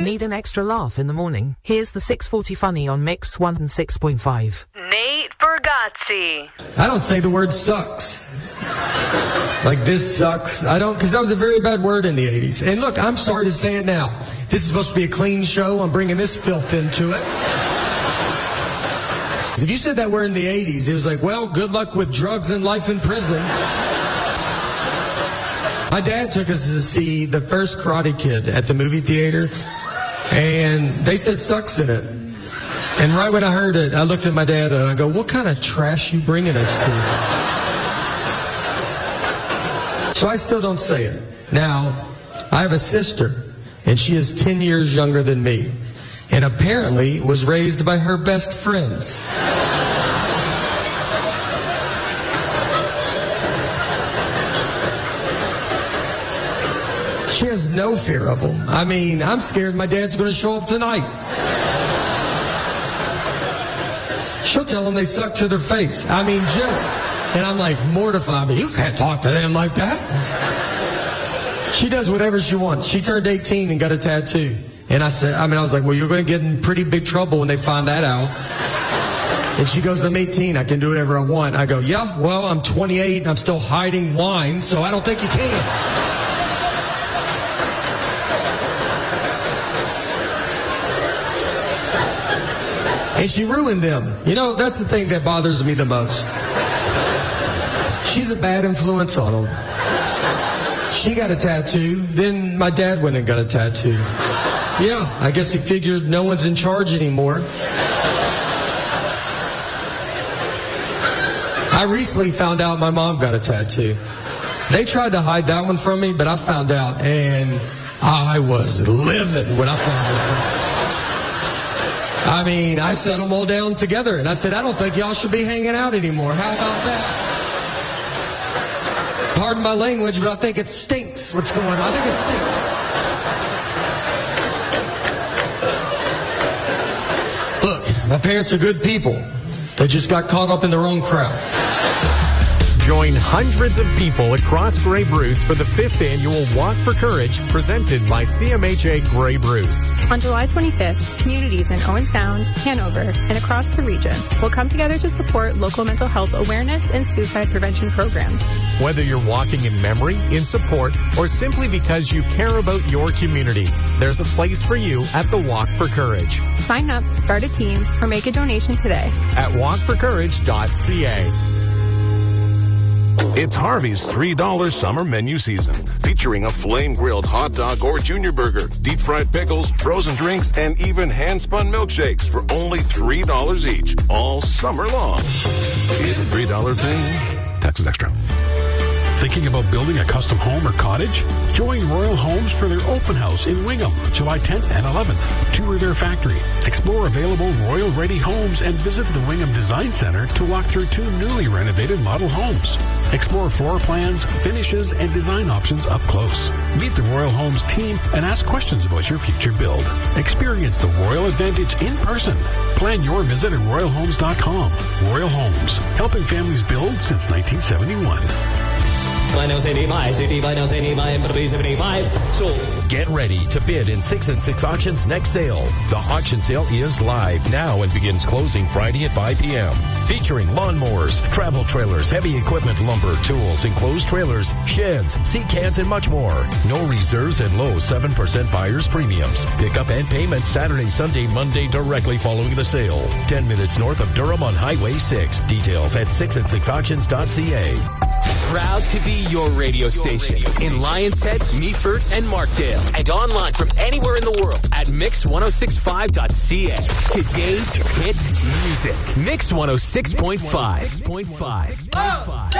Need an extra laugh in the morning? Here's the 6:40 Funny on Mix 106.5. Nate Bargatze. I don't say the word sucks. Like, this sucks. I don't, because that was a very bad word in the 80s. And look, I'm sorry to say it now. This is supposed to be a clean show. I'm bringing this filth into it. If you said that word in the 80s, it was like, well, good luck with drugs and life in prison. My dad took us to see the first Karate Kid at the movie theater, and they said sucks in it. And right when I heard it, I looked at my dad and I go, what kind of trash you bringing us to? So I still don't say it. Now, I have a sister, and she is 10 years younger than me, and apparently was raised by her best friends. She has no fear of them. I mean, I'm scared my dad's going to show up tonight. She'll tell them they suck to their face. I mean, and I'm like, mortified, but you can't talk to them like that. She does whatever she wants. She turned 18 and got a tattoo. And I was like, well, you're going to get in pretty big trouble when they find that out. And she goes, I'm 18, I can do whatever I want. I go, yeah, well, I'm 28 and I'm still hiding wine, so I don't think you can. And she ruined them. You know, that's the thing that bothers me the most. She's a bad influence on them. She got a tattoo, then my dad went and got a tattoo. Yeah, I guess he figured no one's in charge anymore. I recently found out my mom got a tattoo. They tried to hide that one from me, but I found out, and I was livid when I found this out. I mean, I set them all down together, and I said, I don't think y'all should be hanging out anymore. How about that? Pardon my language, but I think it stinks what's going on. I think it stinks. Look, my parents are good people. They just got caught up in their own crowd. Join hundreds of people across Grey Bruce for the 5th annual Walk for Courage presented by CMHA Grey Bruce. On July 25th, communities in Owen Sound, Hanover, and across the region will come together to support local mental health awareness and suicide prevention programs. Whether you're walking in memory, in support, or simply because you care about your community, there's a place for you at the Walk for Courage. Sign up, start a team, or make a donation today at walkforcourage.ca. It's Harvey's $3 summer menu season, featuring a flame-grilled hot dog or junior burger, deep-fried pickles, frozen drinks, and even hand-spun milkshakes for only $3 each, all summer long. Is a $3 thing? Taxes extra. Thinking about building a custom home or cottage? Join Royal Homes for their open house in Wingham, July 10th and 11th. Tour their factory, explore available Royal Ready homes, and visit the Wingham Design Center to walk through 2 newly renovated model homes. Explore floor plans, finishes, and design options up close. Meet the Royal Homes team and ask questions about your future build. Experience the Royal Advantage in person. Plan your visit at royalhomes.com. Royal Homes, helping families build since 1971. Get ready to bid in 6 and 6 Auctions next sale. The auction sale is live now and begins closing Friday at 5 p.m. Featuring lawnmowers, travel trailers, heavy equipment, lumber, tools, enclosed trailers, sheds, seat cans, and much more. No reserves and low 7% buyer's premiums. Pickup and payment Saturday, Sunday, Monday directly following the sale. 10 minutes north of Durham on Highway 6. Details at 6and6auctions.ca. Proud to be your radio station in Lions Head, Meaford, and Markdale, and online from anywhere in the world at mix1065.ca. Today's hit music, Mix 106.5.